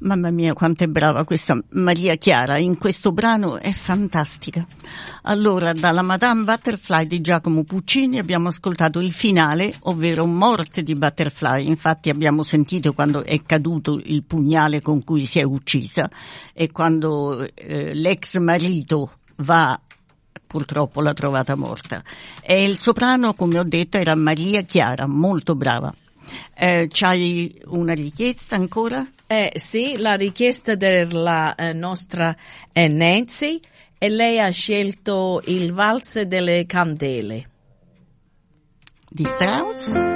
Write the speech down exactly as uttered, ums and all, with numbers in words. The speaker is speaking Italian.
Mamma mia, quanto è brava questa Maria Chiara, in questo brano è fantastica. Allora, dalla Madame Butterfly di Giacomo Puccini abbiamo ascoltato il finale, ovvero Morte di Butterfly. Infatti abbiamo sentito quando è caduto il pugnale con cui si è uccisa e quando eh, l'ex marito va, purtroppo l'ha trovata morta. E il soprano, come ho detto, era Maria Chiara, molto brava. Eh, c'hai una richiesta ancora? Eh sì, la richiesta della eh, nostra è Nancy e lei ha scelto il valse delle candele Di Strauss?